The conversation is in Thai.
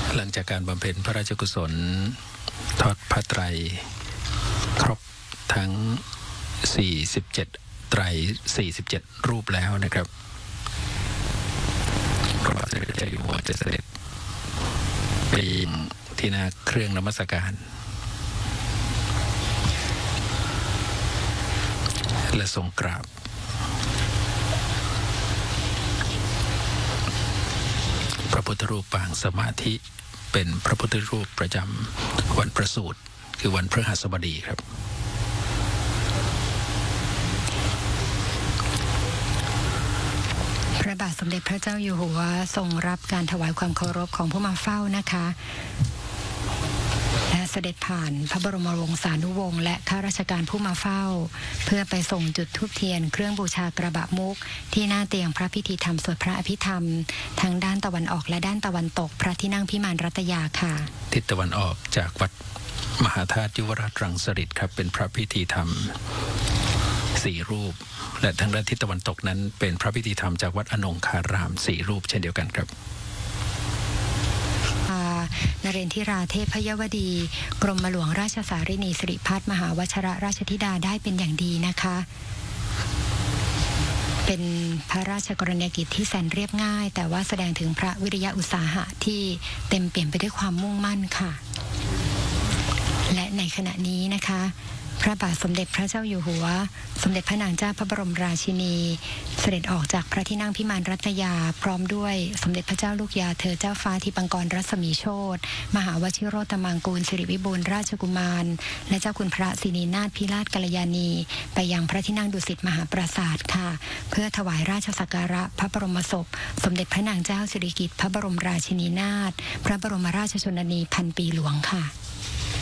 หลังจากการบำเพ็ญพระราชกุศลทอดพระไตรครบทั้ง47ไตร47รูปแล้วนะครับพระบาทสมเด็จเจ้าอยู่หัวจะเสด็จไปที่หน้าเครื่องนมัสการและทรงกราบพระพุทธรูปปางสมาธิเป็นพระพุทธรูปประจำวันประสูติคือวันพฤหัสบดีครับพระบาทสมเด็จพระเจ้าอยู่หัวทรงรับการถวายความเคารพของผู้มาเฝ้านะคะและเสด็จผ่านพระบรมวงศานุวงศ์และข้าราชการผู้มาเฝ้าเพื่อไปส่งจุดธูปเทียนเครื่องบูชากระบะมุกที่หน้าเตียงพระพิธีธรรมสวดพระอภิธรรมทั้งด้านตะวันออกและด้านตะวันตกพระที่นั่งพิมานรัตยาค่ะทิศตะวันออกจากวัดมหาธาตุยุวราชรังสฤษครับเป็นพระพิธีธรรม4รูปและทางด้านทิศตะวันตกนั้นเป็นพระพิธีธรรมจากวัดอนงคาราม4รูปเช่นเดียวกันครับนเรนทิราเทพยวดีกรมหลวงราชสารินีสิริพัฒน์มหาวชรราชธิดาได้เป็นอย่างดีนะคะเป็นพระราชกรณียกิจที่แสนเรียบง่ายแต่ว่าแสดงถึงพระวิริยะอุตสาหะที่เต็มเปี่ยมไปด้วยความมุ่งมั่นค่ะและในขณะนี้นะคะพระบาทสมเด็จพระเจ้าอยู่หัวสมเด็จพระนางเจ้าพระบรมราชินีเสด็จออกจากพระที่นั่งพิมานรัตยาพร้อมด้วยสมเด็จพระเจ้าลูกยาเธอเจ้าฟ้าธิปังกรรัศมีโชติมหาวชิโรตมังกูลสิริวิบูลราชกุมารและเจ้าคุณพระศินีนาถพิราชกัลยาณีไปยังพระที่นั่งดุสิตมหาปราสาทค่ะเพื่อถวายราชสักการะพระบรมศพสมเด็จพระนางเจ้าสิริกิติ์พระบรมราชินีนาถพระบรมราชชนนีพันปีหลวงค่ะ